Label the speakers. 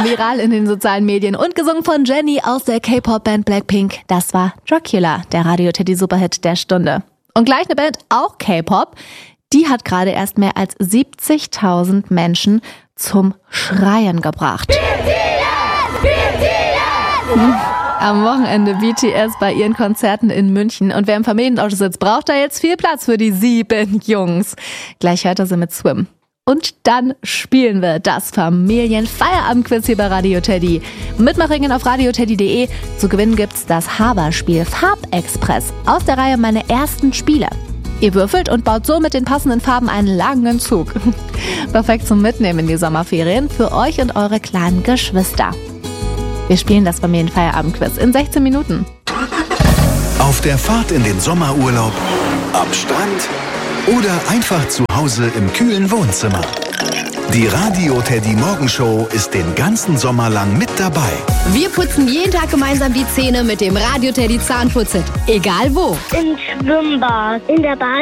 Speaker 1: Viral in den sozialen Medien und gesungen von Jennie aus der K-Pop-Band Blackpink. Das war Dracula, der Radio-Teddy-Superhit der Stunde. Und gleich eine Band, auch K-Pop, die hat gerade erst mehr als 70.000 Menschen zum Schreien gebracht. Am Wochenende BTS bei ihren Konzerten in München. Und wer im Familienauto sitzt, braucht da jetzt viel Platz für die 7 Jungs. Gleich hört er sie mit Swim. Und dann spielen wir das Familien-Feierabend-Quiz hier bei Radio Teddy. Mitmachringen auf radioteddy.de. Zu gewinnen gibt's das Haber-Spiel Farbexpress aus der Reihe Meine ersten Spiele. Ihr würfelt und baut so mit den passenden Farben einen langen Zug. Perfekt zum Mitnehmen in die Sommerferien für euch und eure kleinen Geschwister. Wir spielen das Familien-Feierabend-Quiz in 16 Minuten.
Speaker 2: Auf der Fahrt in den Sommerurlaub, am Strand oder einfach zu Hause im kühlen Wohnzimmer. Die Radio Teddy Morgenshow ist den ganzen Sommer lang mit dabei.
Speaker 3: Wir putzen jeden Tag gemeinsam die Zähne mit dem Radio Teddy Zahnputzhit. Egal wo.
Speaker 4: Im Schwimmbad, in der Bahn.